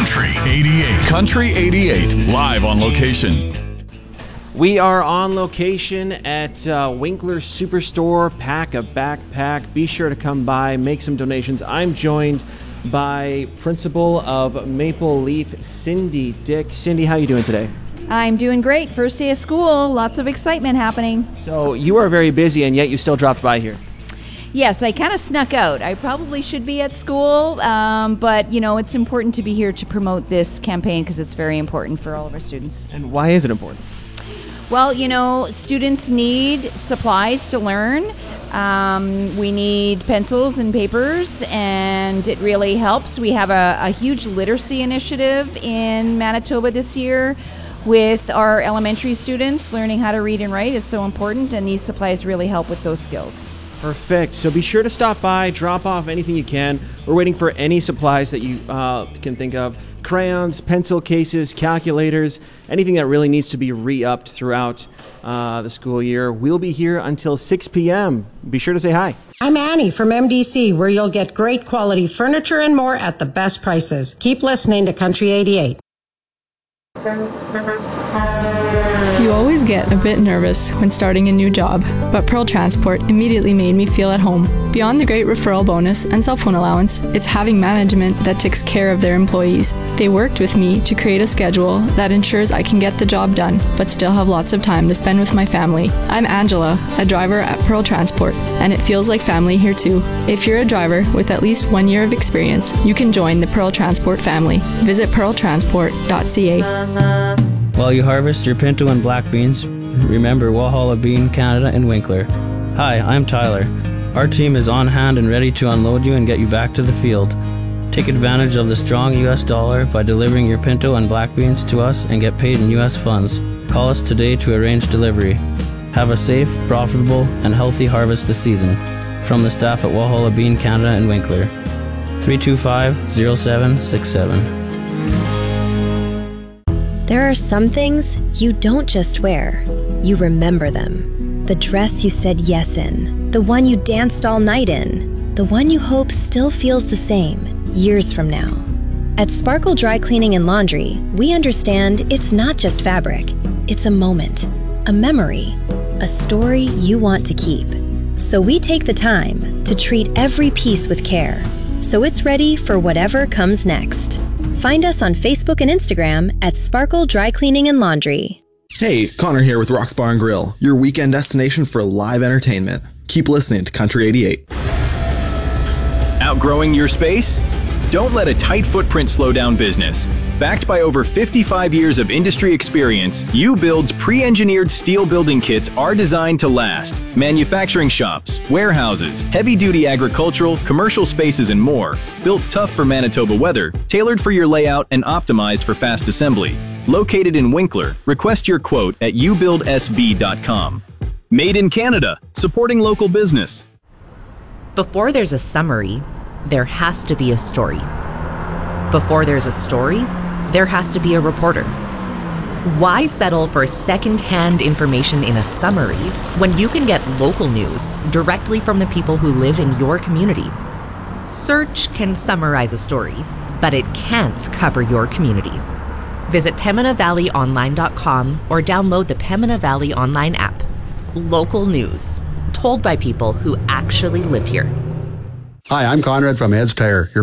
Country 88. Country 88, live on location. We are on location at Winkler Superstore. Pack a backpack. Be sure to come by, make some donations. I'm joined by Principal of Maple Leaf, Cindy Dick. Cindy, how are you doing today? I'm doing great. First day of school. Lots of excitement happening. So you are very busy, and yet you still dropped by here. Yes, I kind of snuck out. I probably should be at school, but, you know, it's important to be here to promote this campaign because it's very important for all of our students. And why is it important? Well, you know, students need supplies to learn. We need pencils and papers, and it really helps. We have a huge literacy initiative in Manitoba this year with our elementary students. Learning how to read and write is so important, and these supplies really help with those skills. Perfect. So be sure to stop by, drop off anything you can. We're waiting for any supplies that you can think of. Crayons, pencil cases, calculators, anything that really needs to be re-upped throughout the school year. We'll be here until 6 p.m. Be sure to say hi. I'm Annie from MDC, where you'll get great quality furniture and more at the best prices. Keep listening to Country 88. You always get a bit nervous when starting a new job, but Pearl Transport immediately made me feel at home. Beyond the great referral bonus and cell phone allowance, it's having management that takes care of their employees. They worked with me to create a schedule that ensures I can get the job done, but still have lots of time to spend with my family. I'm Angela, a driver at Pearl Transport, and it feels like family here too. If you're a driver with at least 1 year of experience, you can join the Pearl Transport family. Visit pearltransport.ca. While you harvest your pinto and black beans, remember Walhalla Bean Canada and Winkler. Hi, I'm Tyler. Our team is on hand and ready to unload you and get you back to the field. Take advantage of the strong U.S. dollar by delivering your pinto and black beans to us and get paid in U.S. funds. Call us today to arrange delivery. Have a safe, profitable, and healthy harvest this season. From the staff at Walhalla Bean Canada and Winkler. 325-0767. There are some things you don't just wear, you remember them. The dress you said yes in, the one you danced all night in, the one you hope still feels the same years from now. At Sparkle Dry Cleaning and Laundry, we understand it's not just fabric, it's a moment, a memory, a story you want to keep. So we take the time to treat every piece with care, so it's ready for whatever comes next. Find us on Facebook and Instagram at Sparkle Dry Cleaning and Laundry. Hey, Connor here with Rock's Bar and Grill, your weekend destination for live entertainment. Keep listening to Country 88. Outgrowing your space? Don't let a tight footprint slow down business. Backed by over 55 years of industry experience, U-Build's pre-engineered steel building kits are designed to last. Manufacturing shops, warehouses, heavy-duty agricultural, commercial spaces, and more. Built tough for Manitoba weather, tailored for your layout, and optimized for fast assembly. Located in Winkler, request your quote at ubuildsb.com. Made in Canada, supporting local business. Before there's a summary, there has to be a story. Before there's a story, there has to be a reporter. Why settle for second-hand information in a summary when you can get local news directly from the people who live in your community? Search can summarize a story, but it can't cover your community. Visit PembinaValleyOnline.com or download the Pembina Valley Online app. Local news, told by people who actually live here. Hi, I'm Conrad from Ed's Tire, your